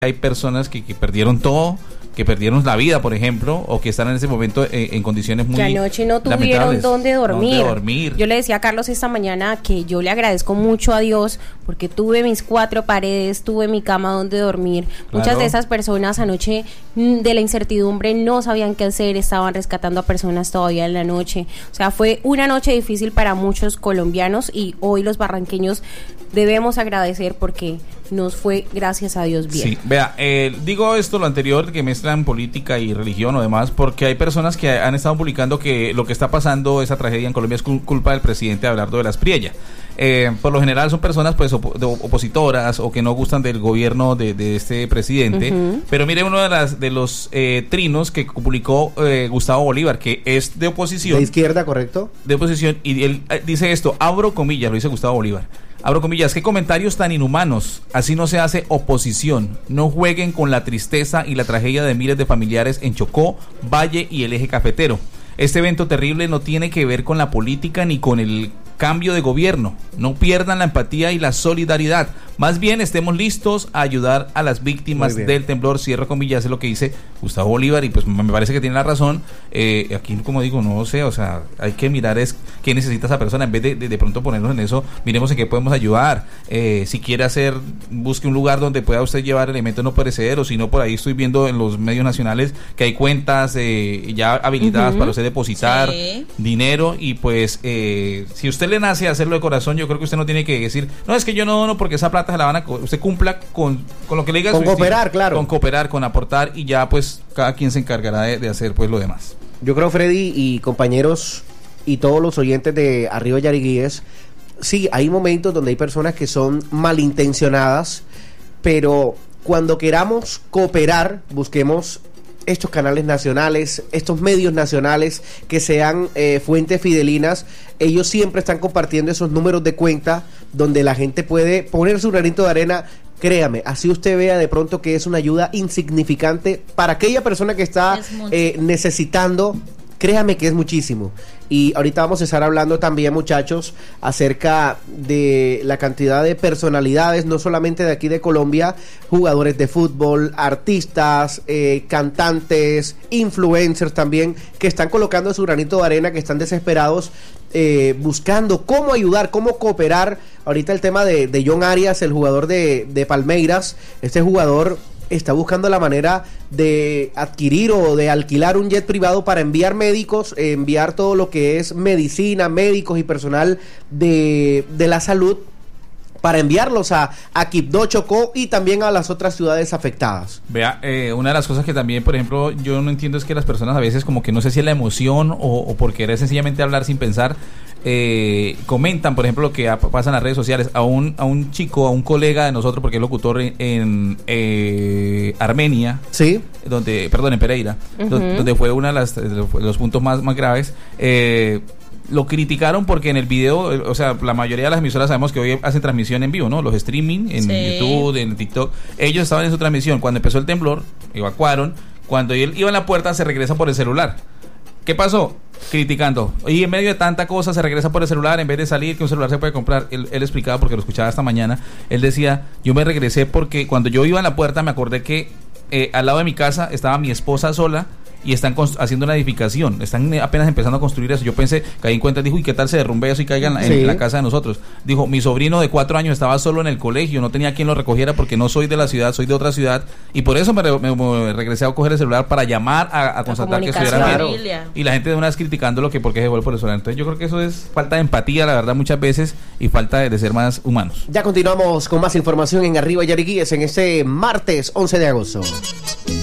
hay personas que perdieron todo, que perdieron la vida, por ejemplo, o que están en ese momento en condiciones muy lamentables. Que anoche no tuvieron dónde dormir. Yo le decía a Carlos esta mañana que yo le agradezco mucho a Dios porque tuve mis 4 paredes, tuve mi cama donde dormir. Claro. Muchas de esas personas anoche de la incertidumbre no sabían qué hacer, estaban rescatando a personas todavía en la noche. O sea, fue una noche difícil para muchos colombianos y hoy los barranqueños debemos agradecer porque nos fue, gracias a Dios, bien. Sí, vea, digo esto, lo anterior, que mezclan política y religión o demás, porque hay personas que han estado publicando que lo que está pasando, esa tragedia en Colombia, es culpa del presidente Abelardo de las Priella. Por lo general son personas pues opositoras o que no gustan del gobierno de este presidente, pero mire uno de los trinos que publicó Gustavo Bolívar, que es de oposición. De izquierda, ¿correcto? De oposición, y él dice esto, abro comillas, lo dice Gustavo Bolívar. Abro comillas, qué comentarios tan inhumanos, así no se hace oposición, no jueguen con la tristeza y la tragedia de miles de familiares en Chocó, Valle y el Eje Cafetero. Este evento terrible no tiene que ver con la política ni con el cambio de gobierno, no pierdan la empatía y la solidaridad, más bien estemos listos a ayudar a las víctimas del temblor, cierro comillas, es lo que dice Gustavo Bolívar, y pues me parece que tiene la razón. Aquí, como digo, no sé, o sea, hay que mirar es qué necesita esa persona, en vez de pronto ponernos en eso, miremos en qué podemos ayudar. Si quiere busque un lugar donde pueda usted llevar elementos no perecederos, si no, por ahí estoy viendo en los medios nacionales que hay cuentas ya habilitadas para usted depositar dinero, y pues si usted le nace hacerlo de corazón, yo creo que usted no tiene que decir, no, es que yo no dono porque esa plata se la van a... Usted cumpla con lo que le diga. Con cooperar, claro. Con cooperar, con aportar, y ya pues cada quien se encargará de hacer pues lo demás. Yo creo, Freddy y compañeros y todos los oyentes de Arriba Yariguíes, sí, hay momentos donde hay personas que son malintencionadas, pero cuando queramos cooperar, busquemos estos canales nacionales, estos medios nacionales que sean fuentes fidelinas. Ellos siempre están compartiendo esos números de cuenta donde la gente puede poner su granito de arena. Créame, así usted vea de pronto que es una ayuda insignificante para aquella persona que está necesitando. Créame que es muchísimo. Y ahorita vamos a estar hablando también, muchachos, acerca de la cantidad de personalidades, no solamente de aquí de Colombia, jugadores de fútbol, artistas, cantantes, influencers también, que están colocando su granito de arena, que están desesperados, buscando cómo ayudar, cómo cooperar. Ahorita el tema de John Arias, el jugador de Palmeiras, este jugador está buscando la manera de adquirir o de alquilar un jet privado para enviar médicos, enviar todo lo que es medicina, médicos y personal de la salud, para enviarlos a Quibdó, Chocó y también a las otras ciudades afectadas. Vea, una de las cosas que también, por ejemplo, yo no entiendo es que las personas a veces como que no sé si es la emoción o por querer sencillamente hablar sin pensar, comentan, por ejemplo, lo que pasa en las redes sociales a un chico, a un colega de nosotros, porque es locutor en Armenia, sí, en Pereira, donde fue uno de los puntos más graves. Lo criticaron porque en el video, o sea, la mayoría de las emisoras sabemos que hoy hacen transmisión en vivo, ¿no? Los streaming en YouTube, en TikTok. Ellos estaban en su transmisión. Cuando empezó el temblor, evacuaron. Cuando él iba en la puerta, se regresa por el celular. ¿Qué pasó? Criticando. Y en medio de tanta cosa se regresa por el celular en vez de salir, que un celular se puede comprar. Él explicaba, porque lo escuchaba esta mañana. Él decía, yo me regresé porque cuando yo iba en la puerta me acordé que al lado de mi casa estaba mi esposa sola y están haciendo una edificación, están apenas empezando a construir eso. Yo pensé, caí en cuenta, dijo, ¿y qué tal se derrumbe eso y caiga en la casa de nosotros? Dijo, mi sobrino de 4 años estaba solo en el colegio, no tenía quien lo recogiera porque no soy de la ciudad, soy de otra ciudad, y por eso me regresé a coger el celular para llamar a constatar que estuviera bien. Y la gente de una vez criticando lo que porque se vuelve por el celular. Entonces yo creo que eso es falta de empatía, la verdad, muchas veces, y falta de ser más humanos. Ya continuamos con más información en Arriba Yariguíes en este martes 11 de agosto.